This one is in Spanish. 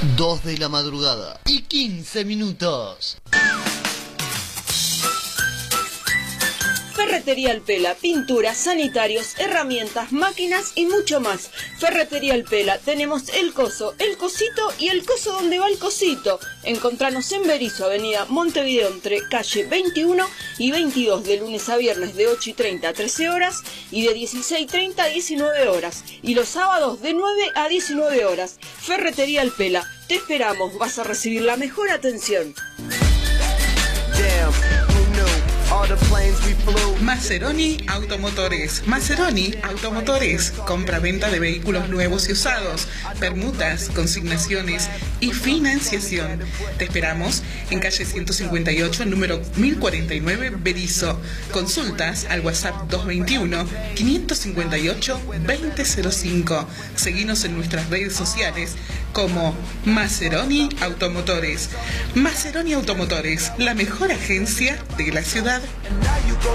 2 de la madrugada y 15 minutos. Ferretería El Pela, pinturas, sanitarios, herramientas, máquinas y mucho más. Ferretería El Pela, tenemos el coso, el cosito y el coso donde va el cosito. Encontranos en Berisso, avenida Montevideo, entre calle 21 y 22, de lunes a viernes de 8:30 a 13 horas y de 16:30 a 19 horas. Y los sábados de 9 a 19 horas. Ferretería El Pela, te esperamos, vas a recibir la mejor atención. Maseroni Automotores. Maseroni Automotores. Compra-venta de vehículos nuevos y usados, permutas, consignaciones y financiación. Te esperamos en calle 158, número 1049, Berisso. Consultas al WhatsApp 221-558-2005. Seguinos en nuestras redes sociales como Maseroni Automotores. Maseroni Automotores, la mejor agencia de la ciudad.